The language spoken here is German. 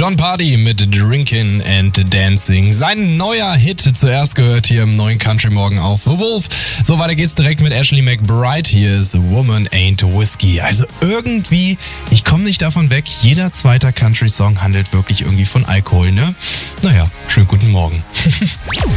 Jon Pardi mit Drinkin' and Dancing. Sein neuer Hit zuerst gehört hier im neuen Country Morgen auf The Wolf. So, weiter geht's direkt mit Ashley McBryde. Hier ist Woman Ain't Whiskey. Also irgendwie, ich komme nicht davon weg, jeder zweite Country-Song handelt wirklich irgendwie von Alkohol, ne? Naja, schönen guten Morgen.